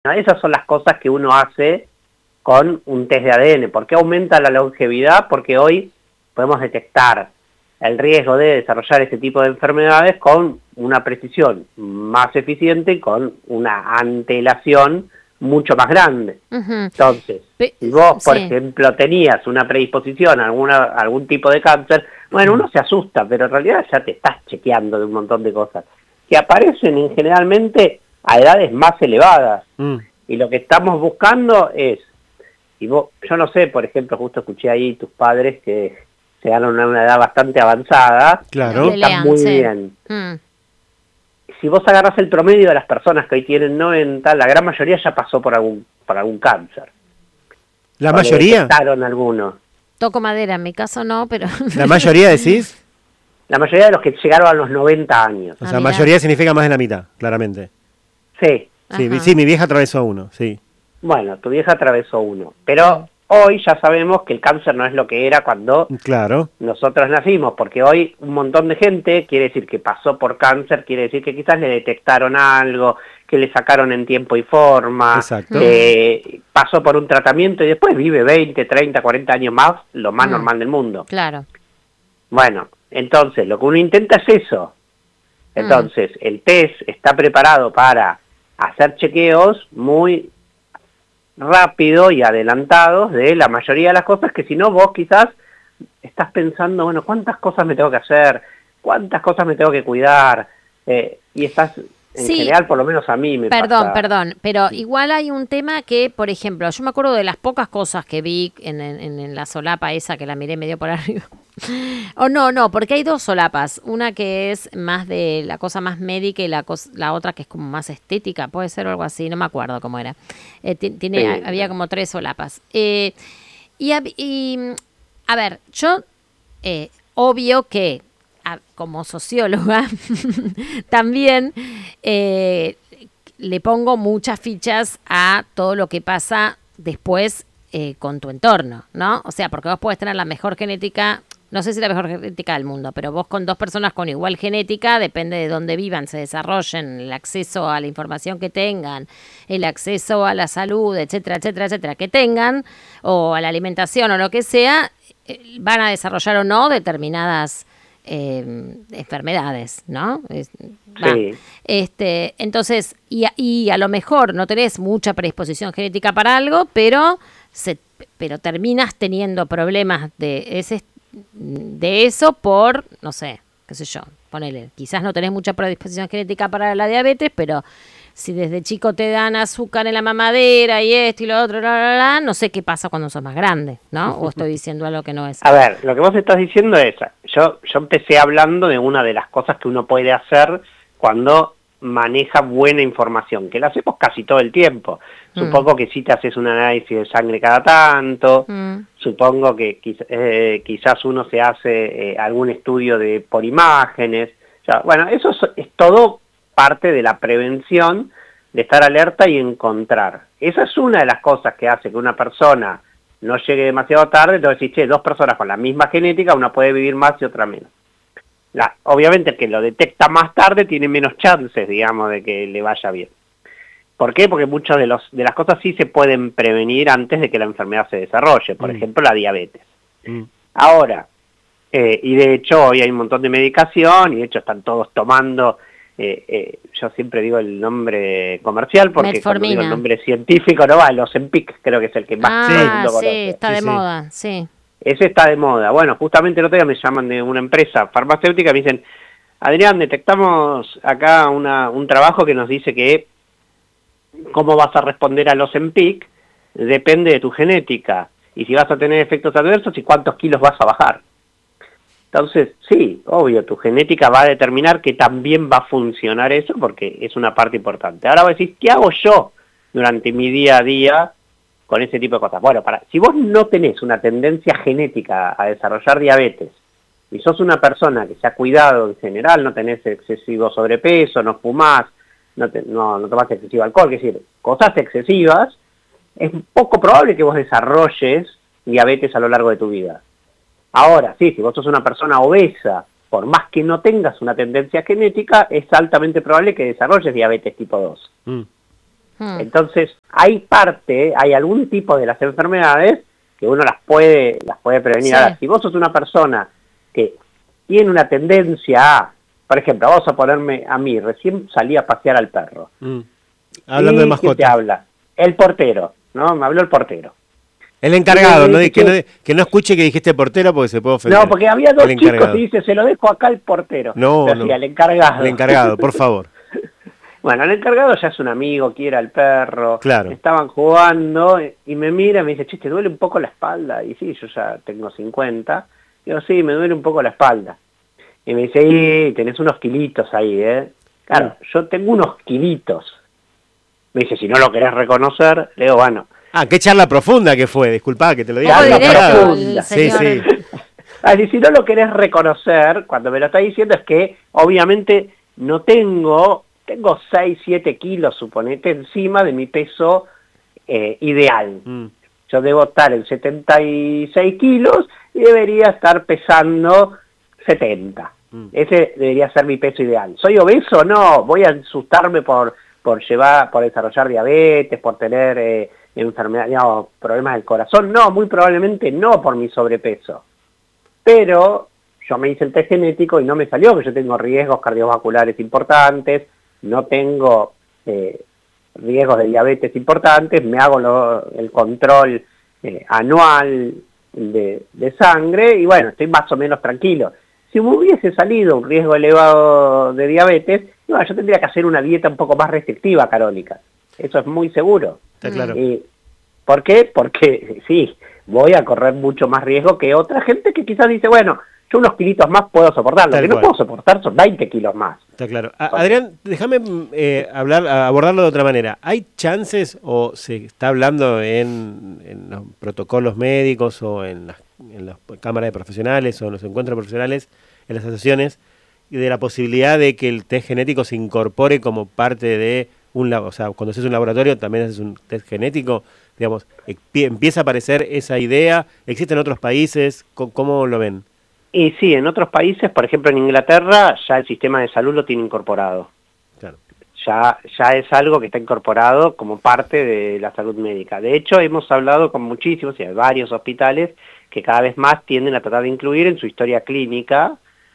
Esas son las cosas que uno hace con un test de ADN. ¿Por qué aumenta la longevidad? Porque hoy podemos detectar el riesgo de desarrollar este tipo de enfermedades con una precisión más eficiente y con una antelación mucho más grande. Entonces, si vos, por ejemplo, tenías una predisposición a algún tipo de cáncer, bueno, uno se asusta, pero en realidad ya te estás chequeando de un montón de cosas que aparecen generalmente a edades más elevadas. Y lo que estamos buscando es, y vos, yo no sé, por ejemplo, justo escuché ahí tus padres que llegaron a una edad bastante avanzada, claro, y están muy bien. Si vos agarrás el promedio de las personas que hoy tienen 90, la gran mayoría ya pasó por algún cáncer. ¿La mayoría? Detectaron algunos. Toco madera, en mi caso no, pero... ¿La mayoría decís? La mayoría de los que llegaron a los 90 años. O sea, mayoría significa más de la mitad, claramente. Sí. Sí, mi vieja atravesó uno, sí. Bueno, tu vieja atravesó uno, pero hoy ya sabemos que el cáncer no es lo que era cuando nosotros nacimos, porque hoy un montón de gente quiere decir que pasó por cáncer, quiere decir que quizás le detectaron algo, que le sacaron en tiempo y forma, pasó por un tratamiento y después vive 20, 30, 40 años más, lo más normal del mundo. Claro. Bueno, entonces lo que uno intenta es eso. Entonces el test está preparado para hacer chequeos muy rápido y adelantados de la mayoría de las cosas que si no vos quizás estás pensando, bueno, ¿cuántas cosas me tengo que hacer? ¿Cuántas cosas me tengo que cuidar? Y estás, en general, por lo menos a mí me pasa. Perdón, pero igual hay un tema que, por ejemplo, yo me acuerdo de las pocas cosas que vi en la solapa esa que la miré medio por arriba. No, porque hay dos solapas, una que es más de la cosa más médica y la otra que es como más estética, puede ser o algo así, no me acuerdo cómo era. Había como 3 solapas. A ver, yo, obvio que como socióloga también le pongo muchas fichas a todo lo que pasa después con tu entorno, ¿no? O sea, porque vos podés tener la mejor genética, no sé si la mejor genética del mundo, pero vos con 2 personas con igual genética, depende de dónde vivan, se desarrollen, el acceso a la información que tengan, el acceso a la salud, etcétera, etcétera, etcétera, que tengan, o a la alimentación o lo que sea, van a desarrollar o no determinadas enfermedades, ¿no? Sí. Entonces, y a lo mejor no tenés mucha predisposición genética para algo, pero terminas teniendo problemas de eso por, no sé, qué sé yo, ponele, quizás no tenés mucha predisposición genética para la diabetes, pero si desde chico te dan azúcar en la mamadera y esto y lo otro, no sé qué pasa cuando sos más grande, ¿no? O estoy diciendo algo que no es. A ver, lo que vos estás diciendo es, yo empecé hablando de una de las cosas que uno puede hacer cuando maneja buena información, que la hacemos casi todo el tiempo. Supongo que si te haces un análisis de sangre cada tanto, supongo que quizás uno se hace algún estudio por imágenes. O sea, bueno, eso es todo parte de la prevención, de estar alerta y encontrar. Esa es una de las cosas que hace que una persona no llegue demasiado tarde. Entonces, decís, 2 personas con la misma genética, una puede vivir más y otra menos. Obviamente el que lo detecta más tarde tiene menos chances, digamos, de que le vaya bien. ¿Por qué? Porque muchas de las cosas sí se pueden prevenir antes de que la enfermedad se desarrolle, por ejemplo la diabetes. Ahora, y de hecho hoy hay un montón de medicación, y de hecho están todos tomando, yo siempre digo el nombre comercial, porque cuando digo el nombre científico no va, el Ozempic creo que es el que más todo el mundo conoce. Está de moda, sí. Ese está de moda. Bueno, justamente el otro día me llaman de una empresa farmacéutica y me dicen, Adrián, detectamos acá un trabajo que nos dice que cómo vas a responder al Ozempic depende de tu genética, y si vas a tener efectos adversos y cuántos kilos vas a bajar. Entonces, sí, obvio, tu genética va a determinar que también va a funcionar eso, porque es una parte importante. Ahora vos decís, ¿qué hago yo durante mi día a día con ese tipo de cosas? Bueno, si vos no tenés una tendencia genética a desarrollar diabetes, y sos una persona que se ha cuidado en general, no tenés excesivo sobrepeso, no fumás, no tomás excesivo alcohol, es decir, cosas excesivas, es poco probable que vos desarrolles diabetes a lo largo de tu vida. Ahora, sí, si vos sos una persona obesa, por más que no tengas una tendencia genética, es altamente probable que desarrolles diabetes tipo 2. Entonces, hay algún tipo de las enfermedades que uno las puede prevenir. Sí. Ahora, si vos sos una persona que tiene una tendencia a, por ejemplo, vamos a ponerme a mí, recién salí a pasear al perro. Hablando de ¿Y quién te mascotas. habla? El portero, ¿no? Me habló el portero. El encargado, Y ¿no? me dice Que no escuche que dijiste portero porque se puede ofender. No, porque había dos El chicos encargado. y dice, se lo dejo acá al portero. No, Pero no. sí, al encargado. El encargado, por favor. Bueno, el encargado ya es un amigo, quiere al perro. Claro. Estaban jugando y me mira y me dice, che, ¿te duele un poco la espalda? Y sí, yo ya tengo 50. Digo, sí, me duele un poco la espalda. Y me dice, tenés unos kilitos ahí, ¿eh? Claro, yo tengo unos kilitos. Me dice, si no lo querés reconocer, le digo, bueno. Ah, qué charla profunda que fue, disculpá que te lo diga. Poco Charla directo profunda. el Sí, señor. sí. Así, si no lo querés reconocer, cuando me lo está diciendo es que obviamente no tengo 6, 7 kilos, suponete, encima de mi peso ideal. Yo debo estar en 76 kilos y debería estar pesando 70. Ese debería ser mi peso ideal. ¿Soy obeso? No, voy a asustarme por desarrollar diabetes, por tener enfermedad, digamos, problemas del corazón. No, muy probablemente no por mi sobrepeso. Pero yo me hice el test genético y no me salió que yo tengo riesgos cardiovasculares importantes, no tengo riesgos de diabetes importantes, me hago el control anual de sangre y bueno, estoy más o menos tranquilo. Si me hubiese salido un riesgo elevado de diabetes, bueno, yo tendría que hacer una dieta un poco más restrictiva, Carónica. Eso es muy seguro. Está claro. ¿Por qué? Porque sí, voy a correr mucho más riesgo que otra gente que quizás dice, bueno, yo unos kilitos más puedo soportar. Lo Tal que no cual. puedo soportar son 20 kilos más. Está claro. Adrián, déjame abordarlo de otra manera. ¿Hay chances o se está hablando en los protocolos médicos o en las cámaras de profesionales o en los encuentros profesionales, en las asociaciones, de la posibilidad de que el test genético se incorpore como parte de o sea, cuando haces un laboratorio también haces un test genético, digamos, empieza a aparecer esa idea? ¿Existe en otros países? ¿Cómo lo ven? Y sí, en otros países, por ejemplo en Inglaterra, ya el sistema de salud lo tiene incorporado. Claro. Ya es algo que está incorporado como parte de la salud médica. De hecho, hemos hablado con muchísimos, y hay varios hospitales que cada vez más tienden a tratar de incluir en su historia clínica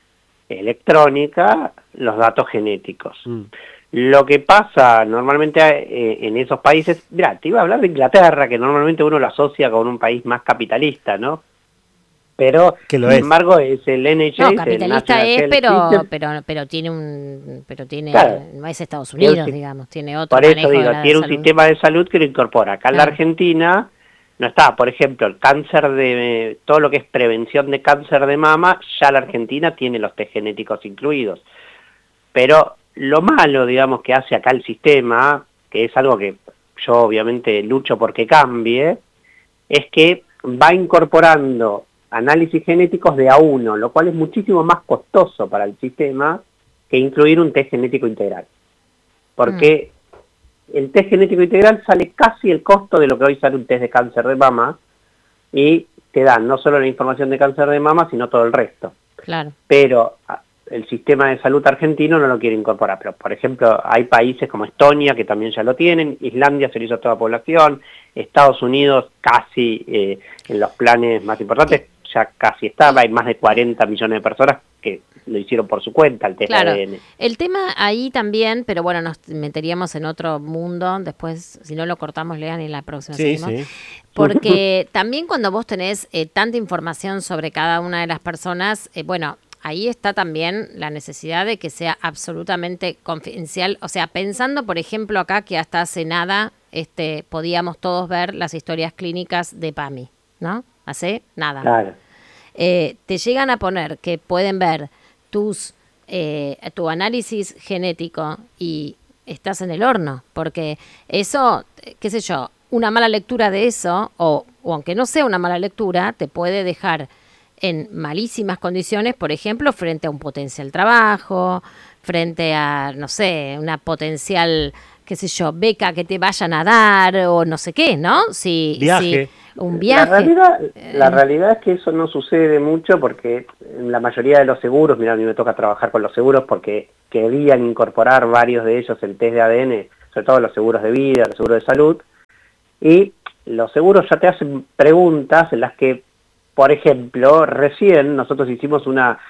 electrónica los datos genéticos. Lo que pasa normalmente en esos países, mira, te iba a hablar de Inglaterra, que normalmente uno lo asocia con un país más capitalista, ¿no? Pero, sin embargo, es el NHS. No, capitalista el es, System. pero tiene, Claro. no es Estados Unidos, digamos, tiene otro Por eso manejo digo, de la tiene un salud. sistema de salud que lo incorpora. Acá en la Argentina no está, por ejemplo, el cáncer todo lo que es prevención de cáncer de mama, ya la Argentina tiene los test genéticos incluidos. Pero lo malo, digamos, que hace acá el sistema, que es algo que yo obviamente lucho porque cambie, es que va incorporando análisis genéticos de a uno, lo cual es muchísimo más costoso para el sistema que incluir un test genético integral. Porque el test genético integral sale casi el costo de lo que hoy sale un test de cáncer de mama y te dan no solo la información de cáncer de mama, sino todo el resto. Claro. Pero el sistema de salud argentino no lo quiere incorporar. Pero, por ejemplo, hay países como Estonia que también ya lo tienen, Islandia se lo hizo a toda la población, Estados Unidos casi en los planes más importantes ya casi estaba, hay más de 40 millones de personas que lo hicieron por su cuenta, el test de ADN. El tema ahí también, pero bueno, nos meteríamos en otro mundo, después, si no lo cortamos, Lean, y la próxima seguimos. Sí. Porque también cuando vos tenés tanta información sobre cada una de las personas, bueno, ahí está también la necesidad de que sea absolutamente confidencial. O sea, pensando, por ejemplo, acá que hasta hace nada podíamos todos ver las historias clínicas de PAMI, ¿no? Hace nada. Claro. Te llegan a poner que pueden ver tu análisis genético y estás en el horno, porque eso, qué sé yo, una mala lectura de eso, o aunque no sea una mala lectura, te puede dejar en malísimas condiciones, por ejemplo, frente a un potencial trabajo, frente a, no sé, una potencial, qué sé yo, beca que te vayan a dar, o no sé qué, ¿no? Viaje. Un viaje. La realidad es que eso no sucede mucho porque en la mayoría de los seguros, mira, a mí me toca trabajar con los seguros porque querían incorporar varios de ellos el test de ADN, sobre todo los seguros de vida, los seguros de salud, y los seguros ya te hacen preguntas en las que, por ejemplo, recién nosotros hicimos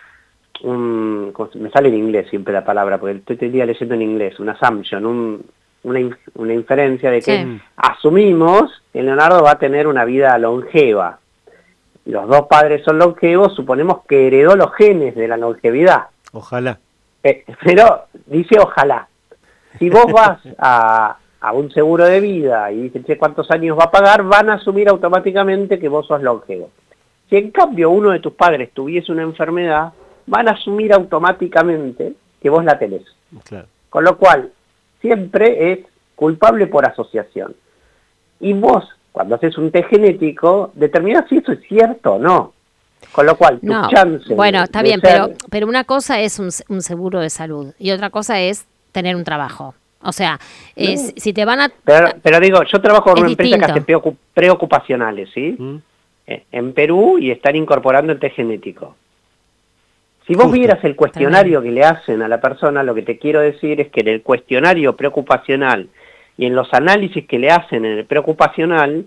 me sale en inglés siempre la palabra, porque estoy todo el día leyendo en inglés, una assumption, una inferencia de que asumimos que Leonardo va a tener una vida longeva. Los dos padres son longevos, suponemos que heredó los genes de la longevidad. Ojalá. Pero dice ojalá. Si vos vas a un seguro de vida y dicen, che, ¿cuántos años va a pagar? Van a asumir automáticamente que vos sos longevo. Si en cambio uno de tus padres tuviese una enfermedad, van a asumir automáticamente que vos la tenés. Claro. Con lo cual, siempre es culpable por asociación. Y vos, cuando haces un test genético, determinás si eso es cierto o no. Con lo cual, tus chances... Bueno, está de bien, ser... pero una cosa es un seguro de salud y otra cosa es tener un trabajo. O sea, si te van a... Pero digo, yo trabajo en es una empresa que hace distinto. preocupacionales, ¿sí? En Perú, y están incorporando el test genético. Si vos vieras el cuestionario que le hacen a la persona, lo que te quiero decir es que en el cuestionario preocupacional y en los análisis que le hacen en el preocupacional,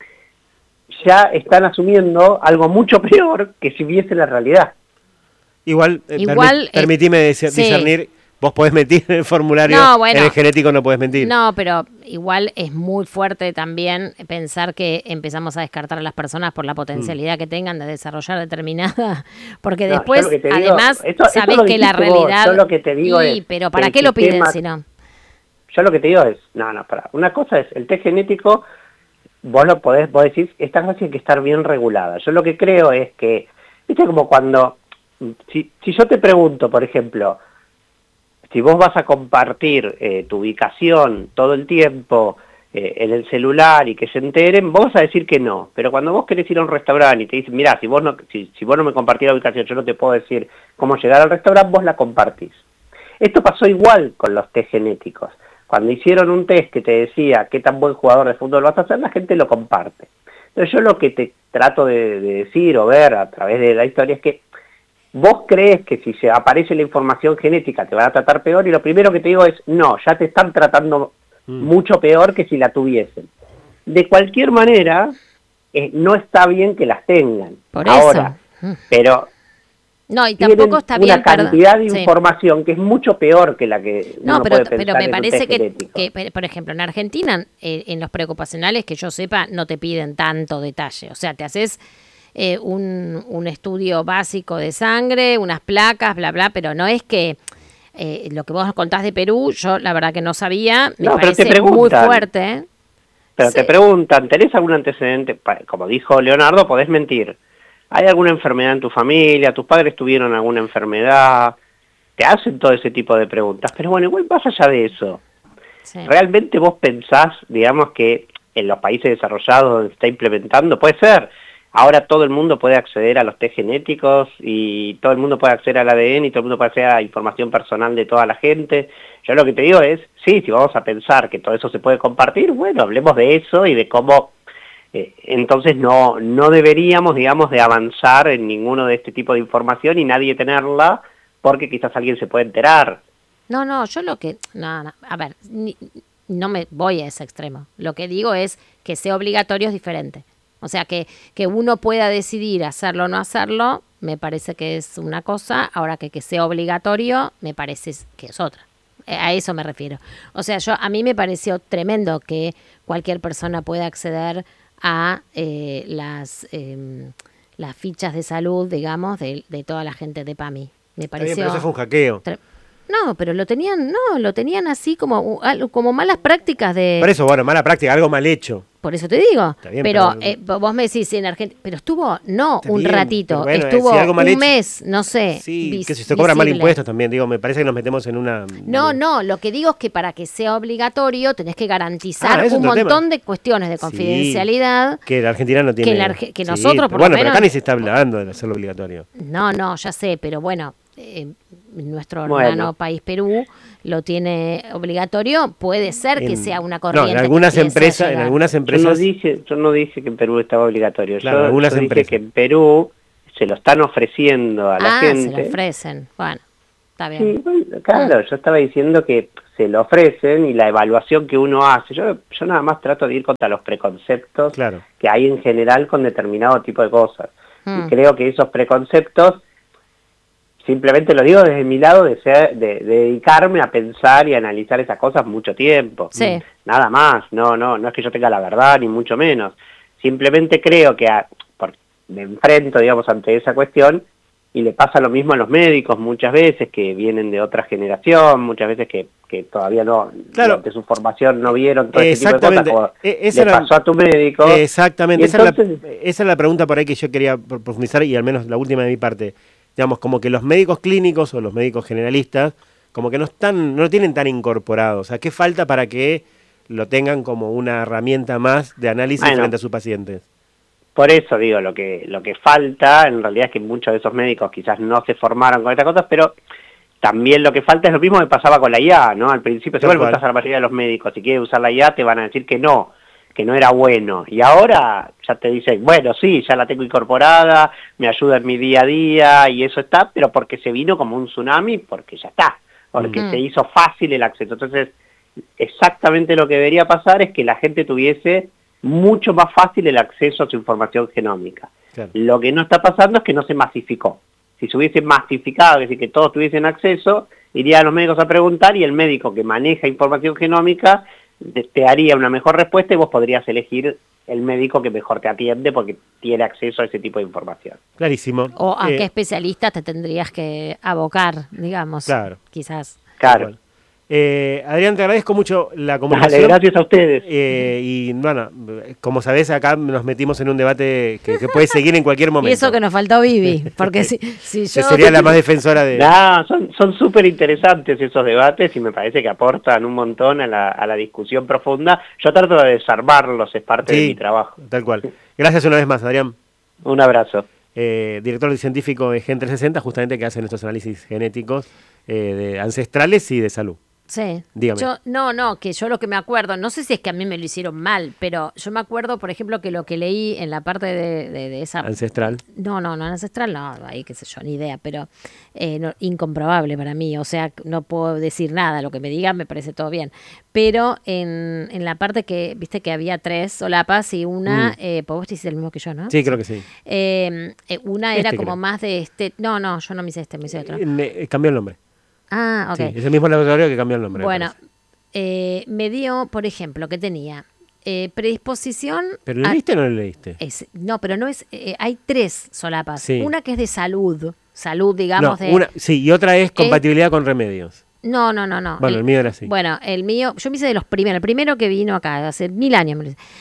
ya están asumiendo algo mucho peor que si viese la realidad. Igual, permitime discernir, vos podés mentir en el formulario, en el genético no podés mentir. No, pero igual es muy fuerte también pensar que empezamos a descartar a las personas por la potencialidad que tengan de desarrollar determinada, porque después, además, sabés que la realidad... Yo lo que te digo es... Pero ¿para qué lo piden si no? Yo lo que te digo es, pará. Una cosa es, el test genético, vos decís, esta cosa tiene que estar bien regulada. Yo lo que creo es que, viste, como cuando, si yo te pregunto, por ejemplo, si vos vas a compartir tu ubicación todo el tiempo en el celular y que se enteren, vos vas a decir que no. Pero cuando vos querés ir a un restaurante y te dicen, mirá, si vos no me compartís la ubicación, yo no te puedo decir cómo llegar al restaurante, vos la compartís. Esto pasó igual con los test genéticos. Cuando hicieron un test que te decía qué tan buen jugador de fútbol vas a ser, la gente lo comparte. Entonces yo lo que te trato de decir o ver a través de la historia es que vos crees que si se aparece la información genética te van a tratar peor, y lo primero que te digo es, no, ya te están tratando mucho peor que si la tuviesen. De cualquier manera, no está bien que las tengan. Por ahora, eso. Pero... No, y tampoco está bien... una cantidad de información que es mucho peor que la que uno puede pensar. Pero me parece que, por ejemplo, en Argentina, en los preocupacionales, que yo sepa, no te piden tanto detalle. O sea, te haces un estudio básico de sangre, unas placas, bla, bla, pero no es que lo que vos contás de Perú, yo la verdad que no sabía, me parece muy fuerte. Pero te preguntan, ¿tenés algún antecedente? Como dijo Leonardo, podés mentir. ¿Hay alguna enfermedad en tu familia? ¿Tus padres tuvieron alguna enfermedad? Te hacen todo ese tipo de preguntas. Pero bueno, igual más allá de eso, ¿realmente vos pensás, digamos, que en los países desarrollados donde se está implementando, puede ser, ahora todo el mundo puede acceder a los test genéticos y todo el mundo puede acceder al ADN y todo el mundo puede acceder a información personal de toda la gente? Yo lo que te digo es, sí, si vamos a pensar que todo eso se puede compartir, bueno, hablemos de eso y de cómo... entonces no deberíamos, digamos, de avanzar en ninguno de este tipo de información y nadie tenerla porque quizás alguien se puede enterar. No, yo lo que... No, a ver, no me voy a ese extremo. Lo que digo es que sea obligatorio es diferente. O sea, que uno pueda decidir hacerlo o no hacerlo, me parece que es una cosa. Ahora que sea obligatorio, me parece que es otra. A eso me refiero. O sea, a mí me pareció tremendo que cualquier persona pueda acceder a las fichas de salud, digamos, de toda la gente de PAMI. Me pareció... Pero eso fue un hackeo. No, pero lo tenían así como malas prácticas de... Por eso, bueno, mala práctica, algo mal hecho. Por eso te digo. Está bien, pero vos me decís en Argentina, pero estuvo, no un bien, ratito, bueno, estuvo si algo mal un hecho, mes, no sé. Sí, que si se cobran mal visible. impuestos también, digo, me parece que nos metemos en una... No, lo que digo es que para que sea obligatorio tenés que garantizar un montón de cuestiones de confidencialidad. Que la Argentina no tiene... Que nosotros, por lo bueno, menos... pero acá ni se está hablando de hacerlo obligatorio. No, ya sé, pero bueno... nuestro hermano país Perú lo tiene obligatorio, puede ser que sea una corriente. No, en algunas empresas yo no dije que en Perú estaba obligatorio. Claro, yo dije que en Perú se lo están ofreciendo a la gente. Se lo ofrecen. Bueno, está bien. Sí, bueno, claro, yo estaba diciendo que se lo ofrecen y la evaluación que uno hace. Yo nada más trato de ir contra los preconceptos que hay en general con determinado tipo de cosas. Y creo que esos preconceptos, simplemente lo digo desde mi lado, de dedicarme a pensar y analizar esas cosas mucho tiempo. Sí. Nada más, no es que yo tenga la verdad, ni mucho menos. Simplemente creo que me enfrento, digamos, ante esa cuestión, y le pasa lo mismo a los médicos muchas veces, que vienen de otra generación, muchas veces que todavía no, durante su formación no vieron todo ese tipo de cosas, como le pasó a tu médico. Exactamente, entonces, esa es la pregunta por ahí que yo quería profundizar, y al menos la última de mi parte. Digamos, como que los médicos clínicos o los médicos generalistas, como que no lo tienen tan incorporado. O sea, ¿qué falta para que lo tengan como una herramienta más de análisis frente a sus pacientes? Por eso digo, lo que falta en realidad es que muchos de esos médicos quizás no se formaron con estas cosas, pero también lo que falta es lo mismo que pasaba con la IA, ¿no? Al principio, si vos preguntás a la mayoría de los médicos si quieren usar la IA, te van a decir que no era bueno. Y ahora ya te dicen, bueno, sí, ya la tengo incorporada, me ayuda en mi día a día y eso está, pero porque se vino como un tsunami, porque ya está, porque se hizo fácil el acceso. Entonces, exactamente lo que debería pasar es que la gente tuviese mucho más fácil el acceso a su información genómica. Claro. Lo que no está pasando es que no se masificó. Si se hubiese masificado, es decir, que todos tuviesen acceso, irían los médicos a preguntar y el médico que maneja información genómica te haría una mejor respuesta y vos podrías elegir el médico que mejor te atiende porque tiene acceso a ese tipo de información. Clarísimo. O a qué especialista te tendrías que abocar, digamos. Claro. Quizás. Claro. Adrián, te agradezco mucho la comunicación. Dale, gracias a ustedes. Y bueno, como sabés, acá nos metimos en un debate que puede seguir en cualquier momento. Y eso que nos faltó Vivi, porque si yo... sería la más defensora de... No, son súper interesantes esos debates y me parece que aportan un montón a la discusión profunda. Yo trato de desarmarlos, es parte de mi trabajo. Tal cual. Gracias una vez más, Adrián. Un abrazo. Director científico de Gen 360, justamente, que hace nuestros análisis genéticos de ancestrales y de salud. Sí. Dígame. Que yo lo que me acuerdo, no sé si es que a mí me lo hicieron mal, pero yo me acuerdo, por ejemplo, que lo que leí en la parte de esa... Ancestral. No, ancestral no, ahí qué sé yo, ni idea, pero incomprobable para mí, o sea, no puedo decir nada, lo que me digan me parece todo bien. Pero en la parte que, viste que había 3 solapas y una, pues vos te hiciste el mismo que yo, ¿no? Sí, creo que sí. Una era como más de no, yo no me hice me hice otro. Cambió el nombre. Ah, ok. Sí, es el mismo laboratorio que cambió el nombre. Bueno, me dio, por ejemplo, que tenía predisposición... ¿Pero lo leíste o no lo leíste? No, pero no es... hay 3 solapas. Sí. Una que es de salud, digamos, sí, y otra es compatibilidad con remedios. No. Bueno, el mío era así. Bueno, el mío, yo me hice de los primeros. El primero que vino acá, hace 1000 años.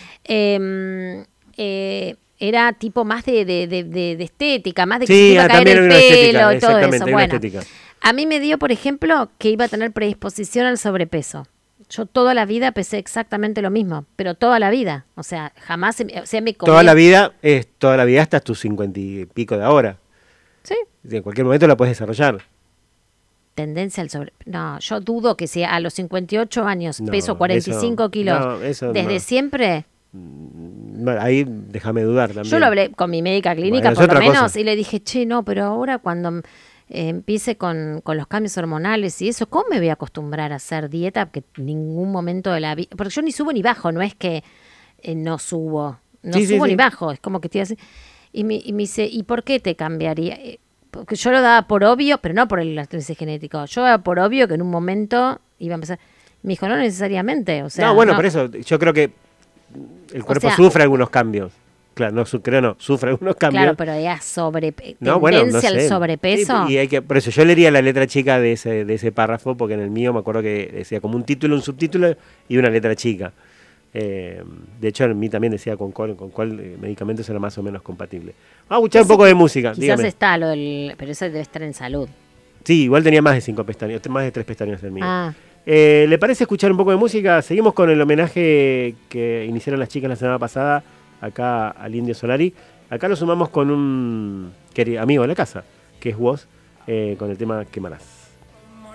Era tipo más de estética, más de que se iba a caer el pelo y todo eso. Bueno, a mí me dio, por ejemplo, que iba a tener predisposición al sobrepeso. Yo toda la vida pesé exactamente lo mismo, pero toda la vida. O sea, jamás me comí... Toda la vida hasta tus 50 y pico de ahora. Sí. En cualquier momento la puedes desarrollar. Tendencia al sobrepeso. No, yo dudo que si a los 58 años peso 45 kilos, desde siempre... Bueno, ahí déjame dudar también. Yo lo hablé con mi médica clínica, por lo menos, y le dije, no, pero ahora cuando empiece con los cambios hormonales y eso, ¿cómo me voy a acostumbrar a hacer dieta? Que en ningún momento de la vida... Porque yo ni subo ni bajo, no es que no subo. No subo ni bajo, es como que estoy así. Y me dice, ¿y por qué te cambiaría? Porque yo lo daba por obvio, pero no por el análisis genético. Yo daba por obvio que en un momento iba a empezar... Me dijo, no necesariamente, o sea... por eso, yo creo que el cuerpo sufre algunos cambios. Claro, sufre algunos cambios. Claro, pero ya tendencia al sobrepeso. Y por eso yo leería la letra chica de ese párrafo, porque en el mío me acuerdo que decía como un título, un subtítulo y una letra chica. De hecho, en mí también decía con cuál medicamento era más o menos compatible. Vamos a escuchar un poco de música. Quizás dígame. Está pero eso debe estar en salud. Sí, igual tenía más de 5 pestañas, más de 3 pestañas el mío. ¿Le parece escuchar un poco de música? Seguimos con el homenaje que iniciaron las chicas la semana pasada acá al Indio Solari. Acá lo sumamos con un querido amigo de la casa, que es vos, con el tema Quemarás.